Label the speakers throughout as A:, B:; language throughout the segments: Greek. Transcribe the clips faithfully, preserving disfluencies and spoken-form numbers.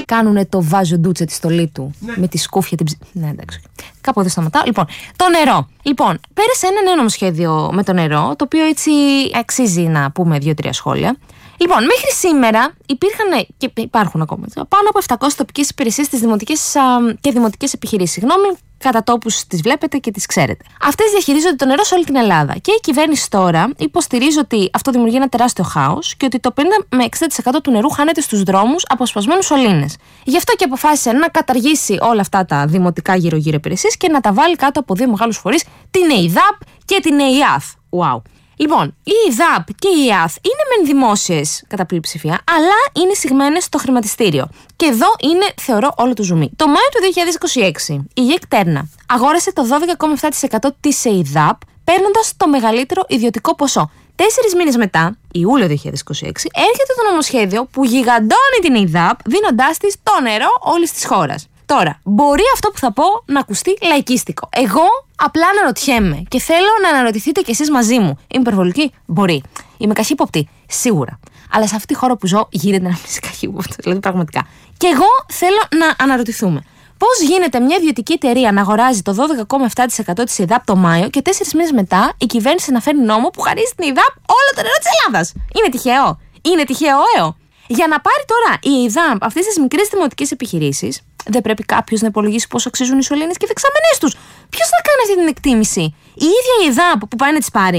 A: κάνουνε το βάζο ντούτσε τη στολή του ναι. με τη σκούφια την ψ... Ναι, εντάξει. Κάπου εδώ σταματάω. Λοιπόν, το νερό. Λοιπόν, πέρασε ένα νέο νομοσχέδιο με το νερό, το οποίο έτσι αξίζει να πούμε δύο-τρία σχόλια. Λοιπόν, μέχρι σήμερα υπήρχαν και υπάρχουν ακόμα πάνω από επτακόσιες τοπικές υπηρεσίες στις δημοτικές α, και δημοτικές επιχειρήσεις. Συγγνώμη, κατά τόπους τις βλέπετε και τις ξέρετε. Αυτές διαχειρίζονται το νερό σε όλη την Ελλάδα. Και η κυβέρνηση τώρα υποστηρίζει ότι αυτό δημιουργεί ένα τεράστιο χάος και ότι το πενήντα με εξήντα τοις εκατό του νερού χάνεται στους δρόμους από σπασμένους σωλήνες. Γι' αυτό και αποφάσισε να καταργήσει όλα αυτά τα δημοτικά γύρω-γύρω υπηρεσίες και να τα βάλει κάτω από δύο μεγάλους φορείς, την ΕΙΔΑΠ και την ΕΙΑΘ. Wow. Λοιπόν, η ΕΙΔΑΠ και η ΕΙΑΘ είναι μεν δημόσιες κατά πλειοψηφία, αλλά είναι συγμένες στο χρηματιστήριο. Και εδώ είναι, θεωρώ, όλο το ζουμί. Το Μάιο του δύο χιλιάδες είκοσι έξι, η ΓΕΚ Τέρνα αγόρασε το δώδεκα κόμμα επτά τοις εκατό της ΕΙΔΑΠ, παίρνοντας το μεγαλύτερο ιδιωτικό ποσό. Τέσσερις μήνες μετά, Ιούλιο δύο χιλιάδες είκοσι έξι, έρχεται το νομοσχέδιο που γιγαντώνει την ΕΙΔΑΠ, δίνοντάς της το νερό όλης της χώρας. Τώρα, μπορεί αυτό που θα πω να ακουστεί λαϊκίστικο. Εγώ απλά αναρωτιέμαι και θέλω να αναρωτηθείτε κι εσείς μαζί μου. Είμαι υπερβολική? Μπορεί. Είμαι καχύποπτη? Σίγουρα. Αλλά σε αυτή τη χώρα που ζω γίνεται να μην είσαι καχύποπτη. Δηλαδή, πραγματικά. Και εγώ θέλω να αναρωτηθούμε. Πώς γίνεται μια ιδιωτική εταιρεία να αγοράζει το δώδεκα κόμμα επτά τοις εκατό της ΕΙΔΑΠ το Μάιο και τέσσερις μήνες μετά η κυβέρνηση να φέρνει νόμο που χαρίζει στην ΕΙΔΑΠ όλο το νερό της Ελλάδας? Είναι τυχαίο? Είναι τυχαίο, έω? Για να πάρει τώρα η ΕΙΔΑΠ αυτές τις μικρές δημοτικές επιχειρήσεις, δεν πρέπει κάποιος να υπολογίσει πόσο αξίζουν οι σωλήνες και οι δεξαμενές τους? Ποιος θα κάνει αυτή την εκτίμηση? Η ίδια η ΕΙΔΑΠ που πάει να τις πάρει?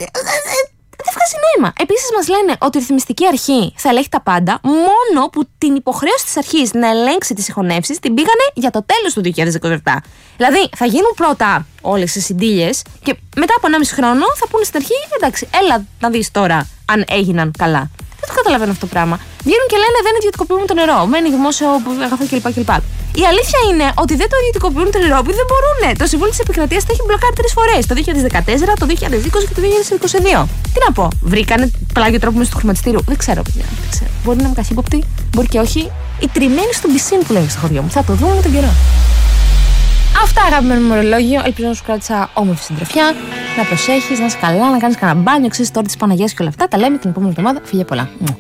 A: Δεν βγάζει νόημα. Επίσης, μας λένε ότι η ρυθμιστική αρχή θα ελέγχει τα πάντα, μόνο που την υποχρέωση της αρχής να ελέγξει τις συγχωνεύσεις την πήγανε για το τέλος του δύο χιλιάδες είκοσι. Δηλαδή, θα γίνουν πρώτα όλες οι συντήλειες και μετά από ενάμιση χρόνο θα πούνε στην αρχή: εντάξει, έλα να δεις τώρα αν έγιναν καλά. Δεν το καταλαβαίνω αυτό το πράγμα. Βγαίνουν και λένε δεν ιδιωτικοποιούμε το νερό. Μένει δημόσιο αγαθό κλπ. κλπ. Η αλήθεια είναι ότι δεν το ιδιωτικοποιούν το νερό επειδή δεν μπορούν. Το Συμβούλιο της Επικρατείας τα έχει μπλοκάρει τρεις φορές. Το δύο χιλιάδες δεκατέσσερα, το δύο χιλιάδες είκοσι και το δύο χιλιάδες είκοσι δύο. Τι να πω, βρήκανε πλάγιο τρόπο μέσα στο χρηματιστήριο? Δεν ξέρω, παιδιά. Δεν ξέρω. Μπορεί να είμαι καχύποπτη, μπορεί και όχι. Οι τριμμένοι στον πισίν που λέγεται στο χωριό μου. Θα το δούμε με τον καιρό. Αυτά, αγαπημένο μου ορολόγιο. Ελπίζω να σου κράτησα όμορφη συντροφιά. Να προσέχεις, να είσαι καλά, να κάνεις κανένα μπάνιο, ξέρεις τώρα της Παναγίας και όλα αυτά. Τα λέμε την επόμενη εβδομάδα. Φιλιά πολλά.